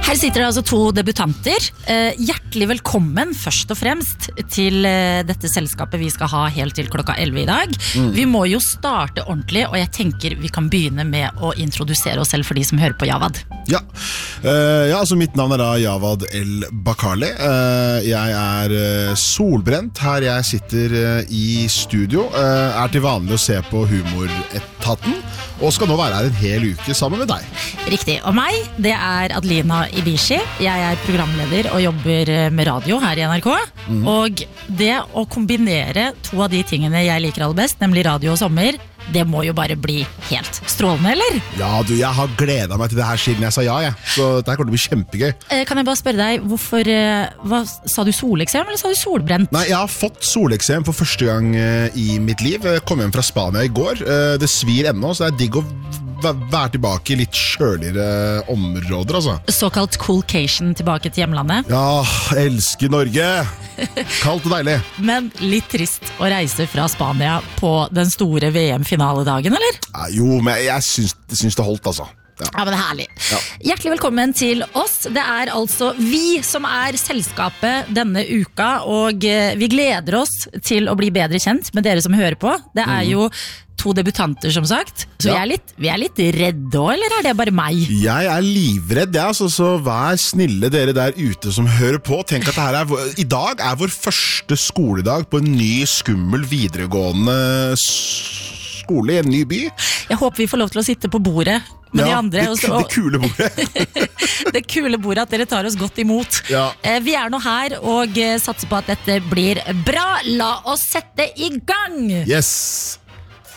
Her sitter det altså to debutanter. Hjertelig velkommen først og fremst til dette selskapet vi skal ha helt til klokka 11 i dag. Vi må jo starte ordentlig, og jeg tenker vi kan begynne med å introdusere oss selv for de som hører på Javad. Ja, altså mitt navn da Javad El Bakali. Jeg solbrent her jeg sitter i studio. Til vanlig å se på Humoretaten, og skal nå være her en hel uke sammen med deg. Riktig, og meg, det Adelina Ibishi. Jeg programleder og jobber med radio her i NRK. Og det å kombinere to av de tingene jeg liker aller best, nemlig radio og sommer, det må jo bare bli helt strålende, eller? Ja, jeg har gledet meg til det her siden jeg sa ja, så dette kommer til å bli kjempegøy. Kan jeg bare spørre deg, sa du soleksem eller sa du solbrent? Nei, jeg har fått soleksem for første gang i mitt liv. Jeg kom hjem fra Spania i går. Det svir ennå, så det digg å være tilbake i litt kjøligere områder, altså. Såkalt coolcation tilbake til hjemlandet? Ja, elsker Norge! Kaldt og deilig. Men litt trist å reise fra Spania på den store VM-finaledagen, eller? Ja, jo, men jeg syns det holdt, altså. Ja, men det herlig. Ja. Hjertelig velkommen til oss. Det altså vi som selskapet denne uka, og vi gleder oss til å bli bedre kjent med dere som hører på. Det jo to debutanter, som sagt. Så ja. vi litt redde også, eller det bare meg? Jeg livredd, så vær snille dere der ute som hører på. Tenk at i dag vår første skoledag på en ny, skummel, videregående skole i en ny by. Jeg håper vi får lov til å sitte på bordet med de andre. Det kule bordet. Det kule bordet, at dere tar oss godt imot. Ja. Vi nå her og satser på at dette blir bra. La oss sette i gang! Yes!